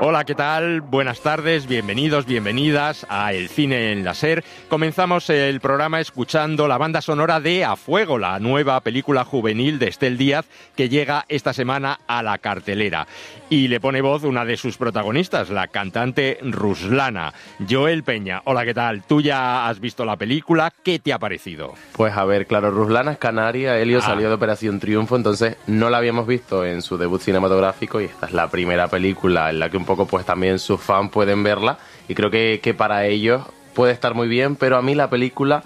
Hola, ¿qué tal? Buenas tardes, bienvenidos, bienvenidas a El Cine en la SER. Comenzamos el programa escuchando la banda sonora de A Fuego, la nueva película juvenil de Estel Díaz que llega esta semana a la cartelera. Y le pone voz una de sus protagonistas, la cantante Ruslana, Joel Peña. Hola, ¿qué tal? ¿Tú ya has visto la película? ¿Qué te ha parecido? Pues a ver, claro, Ruslana es canaria, Elio salió de Operación Triunfo, entonces no la habíamos visto en su debut cinematográfico y esta es la primera película en la que un poco pues también sus fans pueden verla y creo que para ellos puede estar muy bien, pero a mí la película,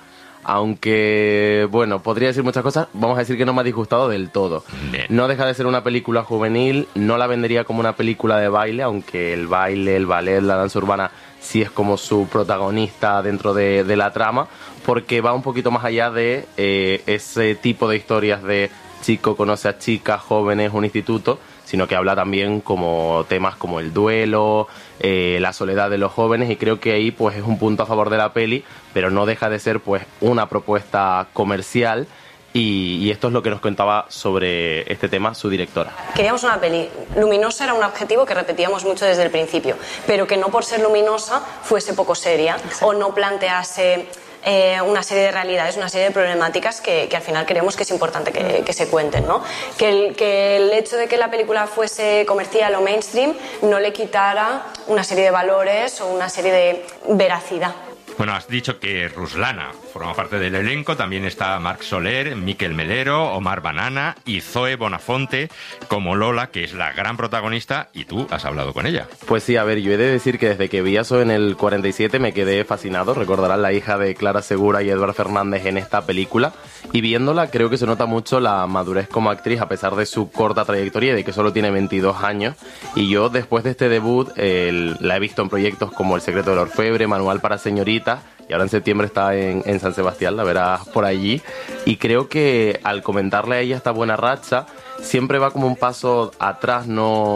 aunque, bueno, podría decir muchas cosas, vamos a decir que no me ha disgustado del todo. Bien. No deja de ser una película juvenil, no la vendería como una película de baile, aunque el baile, el ballet, la danza urbana sí es como su protagonista dentro de la trama, porque va un poquito más allá de ese tipo de historias de chico conoce a chicas, jóvenes, un instituto, sino que habla también como temas como el duelo, la soledad de los jóvenes, y creo que ahí pues es un punto a favor de la peli, pero no deja de ser pues una propuesta comercial. Y esto es lo que nos contaba sobre este tema su directora. Queríamos una peli luminosa, era un objetivo que repetíamos mucho desde el principio, pero que no por ser luminosa fuese poco seria. Exacto. O no plantease una serie de realidades, una serie de problemáticas que al final creemos que es importante que se cuenten, ¿no? Que el hecho de que la película fuese comercial o mainstream no le quitara una serie de valores o una serie de veracidad. Bueno, has dicho que Ruslana forma parte del elenco, también está Marc Soler, Miquel Melero, Omar Banana y Zoe Bonafonte como Lola, que es la gran protagonista, y tú has hablado con ella. Pues sí, a ver, yo he de decir que desde que vi eso en el 47 me quedé fascinado. Recordarán la hija de Clara Segura y Eduard Fernández en esta película, y viéndola creo que se nota mucho la madurez como actriz a pesar de su corta trayectoria y de que solo tiene 22 años, y yo después de este debut la he visto en proyectos como El secreto del orfebre, Manual para señoritas, y ahora en septiembre está en San Sebastián, la verás por allí, y creo que al comentarle a ella esta buena racha siempre va como un paso atrás,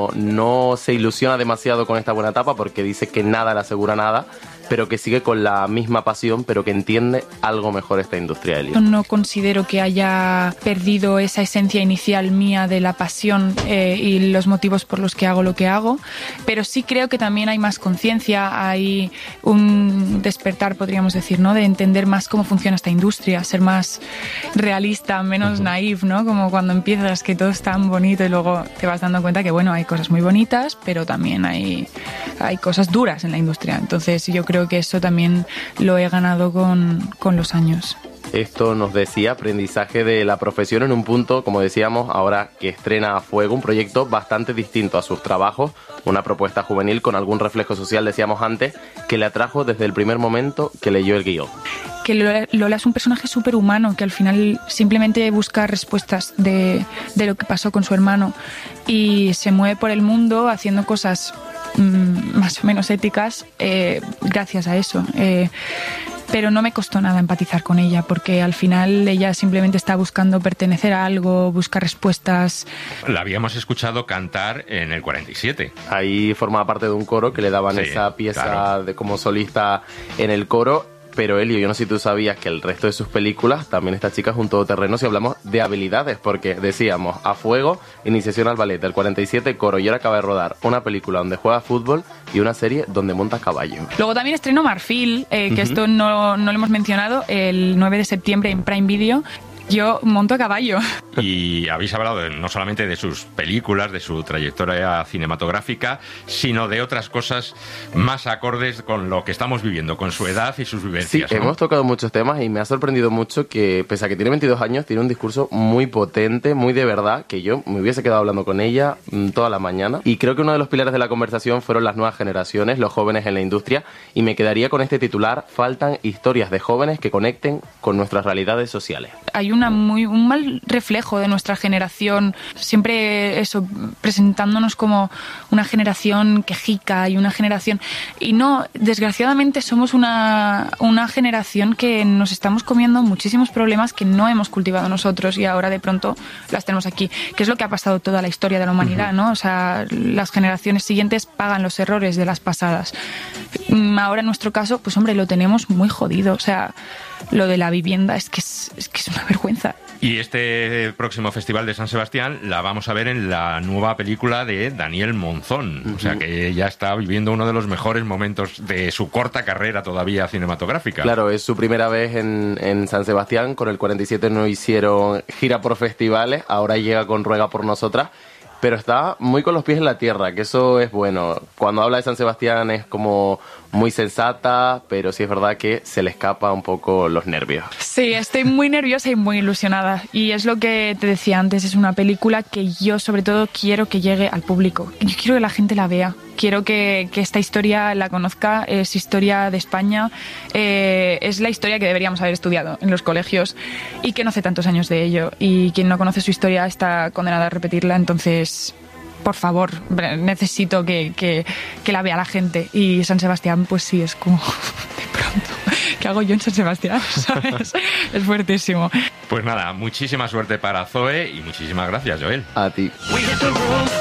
no se ilusiona demasiado con esta buena etapa porque dice que nada le asegura nada, pero que sigue con la misma pasión, pero que entiende algo mejor esta industria, Elio. No considero que haya perdido esa esencia inicial mía de la pasión y los motivos por los que hago lo que hago, pero sí creo que también hay más conciencia, hay un despertar, podríamos decir, ¿no? De entender más cómo funciona esta industria, ser más realista, menos naif, ¿no? Como cuando empiezas que todo es tan bonito y luego te vas dando cuenta que, bueno, hay cosas muy bonitas, pero también hay cosas duras en la industria. Entonces yo creo que eso también lo he ganado con los años. Esto nos decía aprendizaje de la profesión en un punto, como decíamos, ahora que estrena A Fuego, un proyecto bastante distinto a sus trabajos, una propuesta juvenil con algún reflejo social, decíamos antes, que le atrajo desde el primer momento que leyó el guión. Que Lola es un personaje súper humano, que al final simplemente busca respuestas de lo que pasó con su hermano y se mueve por el mundo haciendo cosas más o menos éticas gracias a eso. Pero no me costó nada empatizar con ella, porque al final ella simplemente está buscando pertenecer a algo, busca respuestas. La habíamos escuchado cantar en el 47. Ahí formaba parte de un coro que le daban esa pieza, claro, como solista en el coro. Pero Elio, yo no sé si tú sabías que el resto de sus películas, también esta chica es un todoterreno si hablamos de habilidades, porque decíamos, A Fuego, iniciación al ballet, del 47 coro, y ahora acaba de rodar una película donde juega fútbol y una serie donde monta caballo. Luego también estreno Marfil, que esto no lo hemos mencionado, el 9 de septiembre en Prime Video. Yo monto a caballo. Y habéis hablado no solamente de sus películas, de su trayectoria cinematográfica, sino de otras cosas más acordes con lo que estamos viviendo, con su edad y sus vivencias. Sí, ¿no? Hemos tocado muchos temas y me ha sorprendido mucho que, pese a que tiene 22 años, tiene un discurso muy potente, muy de verdad, que yo me hubiese quedado hablando con ella toda la mañana. Y creo que uno de los pilares de la conversación fueron las nuevas generaciones, los jóvenes en la industria, y me quedaría con este titular: faltan historias de jóvenes que conecten con nuestras realidades sociales. Hay un mal reflejo de nuestra generación, siempre eso, presentándonos como una generación quejica y una generación, y no, desgraciadamente somos una generación que nos estamos comiendo muchísimos problemas que no hemos cultivado nosotros y ahora de pronto las tenemos aquí, que es lo que ha pasado toda la historia de la humanidad, ¿no? O sea, las generaciones siguientes pagan los errores de las pasadas. ahora en nuestro caso, pues hombre, lo tenemos muy jodido. O sea, lo de la vivienda es que es una vergüenza. Y este próximo Festival de San Sebastián la vamos a ver en la nueva película de Daniel Monzón. O sea que ya está viviendo uno de los mejores momentos de su corta carrera todavía cinematográfica. Claro, es su primera vez en San Sebastián. Con el 47 no hicieron gira por festivales, ahora llega con Ruega por Nosotras. Pero está muy con los pies en la tierra, que eso es bueno. Cuando habla de San Sebastián es como muy sensata, pero sí es verdad que se le escapa un poco los nervios. Sí, estoy muy nerviosa y muy ilusionada. Y es lo que te decía antes, es una película que yo sobre todo quiero que llegue al público. Yo quiero que la gente la vea. Quiero que esta historia la conozca, es historia de España, es la historia que deberíamos haber estudiado en los colegios y que no hace tantos años de ello. Y quien no conoce su historia está condenada a repetirla, entonces, por favor, necesito que la vea la gente. Y San Sebastián, pues sí, es como de pronto. ¿Qué hago yo en San Sebastián? ¿Sabes? Es fuertísimo. Pues nada, muchísima suerte para Zoe y muchísimas gracias, Joel. A ti.